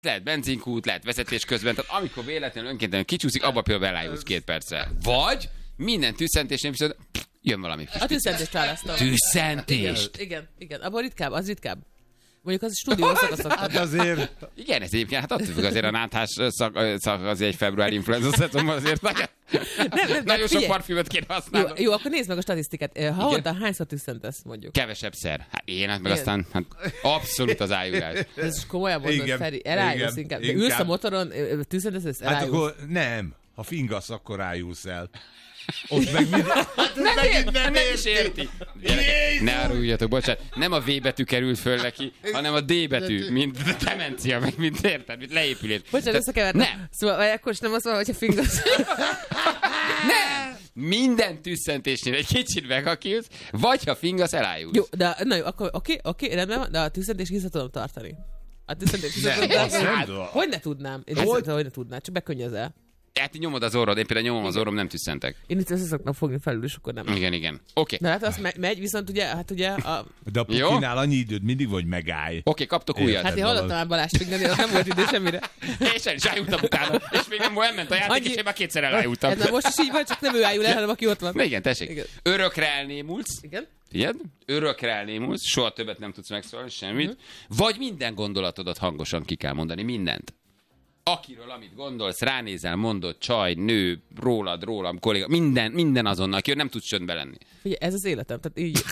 lehet benzinkút, lehet vezetés közben, tehát amikor véletlenül önkéntelen kicsúszik, abba például elájulsz 2 perccel. Vagy minden tüsszentésnél viszont jön valami. A tüsszentést választom. Tüsszentést? Igen. Abban ritkább, az ritkább. Mondjuk az stúdió szakaszok. Hát azért... Igen, ez egyébként, hát attól függ azért a náthás szak az egy februári influenza szezonban azért nagyon sok parfümöt kéne használni. Jó, akkor nézd meg a statisztikát. Havonta hányszor tüsszentesz, mondjuk? Kevesebbszer. Hát én, hát meg aztán abszolút az ájulás. Ez komolyan mondod, Feri. Elájulsz inkább. De ülsz a motoron, tüsszentesz, elájulsz. Hát akkor nem. Ha fingasz, akkor rájulsz el. Ott meg nem is érti. Ne aruljatok, bocsánat. Nem a V betű került föl neki, hanem a D betű, mint demencia, meg mint érted, mint leépülés. Bocsánat, összekevertem. Nem. Szóval akkor is nem azt mondom, hogyha fingasz. Nem! Minden tüsszentésnél egy kicsit megakilsz, vagy ha fingasz, elájulsz. Jó, de na jó, akkor oké, rendben van, de a tüsszentés vissza tudom tartani. A tüsszentés vissza tudom tartani. Hogy ne tudnám? Én hogy ne tudnám, csak bekönnyözel. Hát nyomod az orrod, én például nyomom az orrom, nem tüsszentek. Én itt össze szoktam fogni felül, és akkor nem. Igen. Oké. De hát az megy, viszont ugye, hát ugye a... De a pukinál annyi időd mindig, vagy megállj. Oké, kaptok újat. Hát én hallottam már Balást fingani, nem volt idő semmire. És el is ájultam utána. És még nem ment a játék, és én már 2-szer elájultam. Ez most is így van, csak nem ő ájul el, hanem aki ott van. Igen, tessék. Igen. Örökre elnémulsz. Igen. Figyeld? Örökre elnémulsz, soha többet nem tudsz megszólalni, semmit. Vagy minden gondolatodat hangosan ki kell mondani, mindent. Akiről, amit gondolsz, ránézel, mondod, csaj, nő, rólam, kolléga, minden azonnal, akiről nem tudsz csöndbe lenni. Figyelj, ez az életem, tehát így...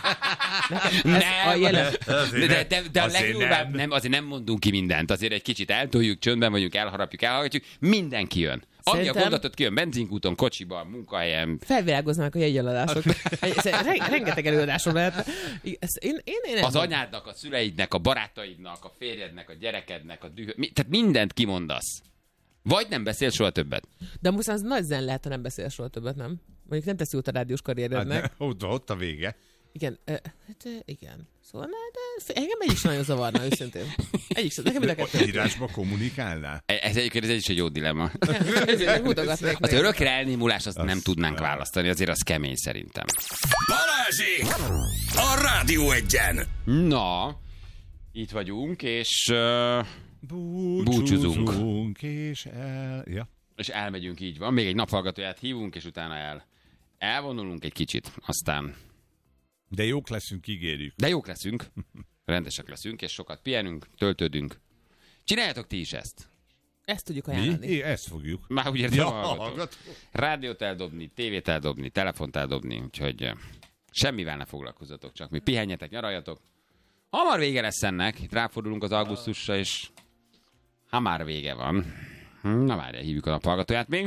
De a legjobb, azért nem mondunk ki mindent, azért egy kicsit eltoljuk, csöndben vagyunk, elharapjuk, elhallgatjuk, mindenki jön. Ami a gondolatot kijön, benzinkúton, kocsiban, munkahelyen. Felvilágoznak a jegyeladások. Rengeteg előadásom lehet. Az anyádnak, a szüleidnek, a barátaidnak, a férjednek, a gyerekednek, a tehát mindent kimondasz. Vagy nem beszél soha többet. De most az nagy zen lehet, ha nem beszél soha többet, nem? Mondjuk nem teszi út a rádiós karrierednek. Hát ott a vége. Igen, igen. Szóval engem egy is nagyon zavarna, őszintén. Írásba kommunikálnál? Ez egyébként is egy jó dilemma. Mutogatnék az örökre elnémulás azt nem tudnánk választani, azért az kemény szerintem. Balázsék! A Rádió Egyen! Na, itt vagyunk, és búcsúzunk. És elmegyünk, így van. Még egy naphallgatóját hívunk, és utána elvonulunk egy kicsit, aztán... De jók leszünk, ígérjük. De jók leszünk, rendesek leszünk, és sokat pihenünk, töltődünk. Csináljátok ti is ezt. Ezt tudjuk ajánlani. Mi? Ezt fogjuk. Már úgy értem, hallgató. Rádiót eldobni, tévét eldobni, telefont eldobni, úgyhogy semmivel ne foglalkozzatok, csak mi pihenjetek, nyaraljatok. Hamar vége lesz ennek, itt ráfordulunk az augusztusra, és ha már vége van. Na várjál, hívjuk a naphallgatóját még.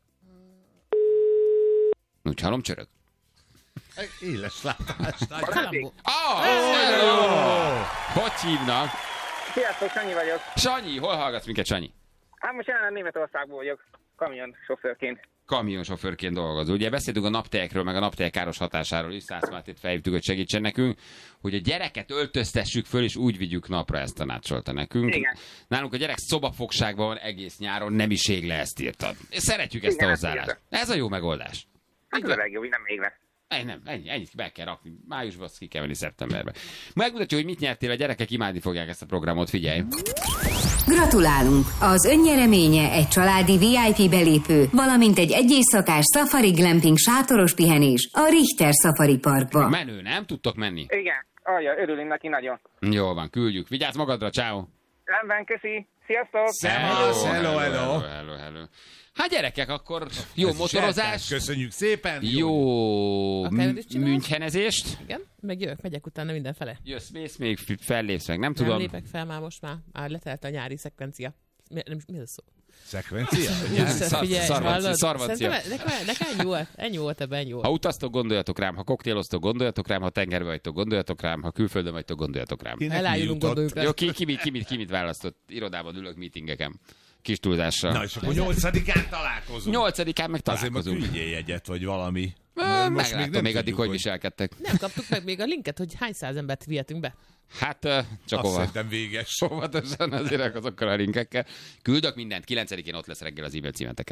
Úgy hallom, csörög. Éles látást. Kalambó. Hello! Hogy hívnak? Sziasztok, Sanyi vagyok. Sanyi, hol hallgatsz minket, Sanyi? Hát most jelen Németországból vagyok, kamionsofőrként. Kamionsofőrként dolgozó. Ugye beszéltünk a naptejekről, meg a naptejek káros hatásáról is, Szász Mátét felhívtuk, hogy segítsen nekünk, hogy a gyereket öltöztessük föl, és úgy vigyük napra, ezt tanácsolta nekünk. Igen. Nálunk a gyerek szobafogságban van egész nyáron, nem is ég le, ezt írtad. Szeretjük ezt a hozzáállást. Ez a jó megoldás. Hát ez a legjobb, nem ég le. Ennyit be kell rakni. Májusban azt ki kell venni szeptemberben. Megmutatja, hogy mit nyertél, a gyerekek imádni fogják ezt a programot, figyelj. Gratulálunk! Az önnyereménye egy családi VIP belépő, valamint egy éjszakás safari glamping sátoros pihenés a Richter Safari Parkba. Menő, nem tudtok menni? Igen, örülünk neki nagyon. Jól van, küldjük. Vigyázz magadra, ciao. Rendben, köszi. Sziasztok! Hello. Hát gyerekek, akkor jó motorozás. Köszönjük szépen. Jó münchenezést. Igen, meg jövök, megyek utána mindenfele. Mész még, fellépsz meg, nem tudom. Nem lépek fel már most már letelt a nyári szekvencia. Mi ez szó? Szekvencia? Szarvancia. Nekem ennyi volt ebben, ennyi volt. Ha utaztok, gondoljatok rám, ha koktéloztok, gondoljatok rám, ha tengerbe vagytok, gondoljatok rám, ha külföldön vagytok, gondoljatok rám. Elájulunk, gondoljuk rá. Jó, ki mit választott? Irodában ülök meetingeken. Kis túlzással. Na és akkor 8-án találkozunk. 8-án meg találkozunk. Azért meg küldjél jegyet, vagy valami. Meglátom még addig, hogy viselkedtek. Nem kaptuk meg még a linket, hogy hány száz embert vihetünk be. Hát csak Azt szerintem véges. óvatosan azért azokkal a linkekkel. Küldök mindent, 9-én ott lesz reggel az e-mail címeteken.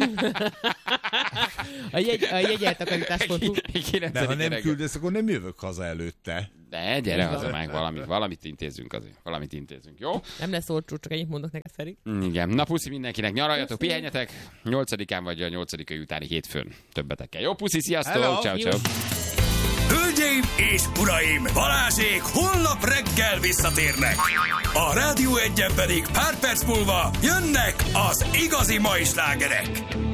A jegyeltakarítás.hu. De ha nem küldesz, akkor nem jövök haza előtte. De gyere haza meg, valamit intézünk azért. Valamit intézünk, jó? Nem lesz olcsó, csak ennyit mondok neked, Feri. Igen. Na puszi mindenkinek, nyaraljatok, pihenjetek. 8-án vagy a 8-ai utáni hétfőn többetekkel. Jó, puszi, sziasztok! Ciao. Hölgyeim és uraim, Balázsék holnap reggel visszatérnek. A Rádió Egyen pedig pár perc múlva jönnek az igazi mai slágerek.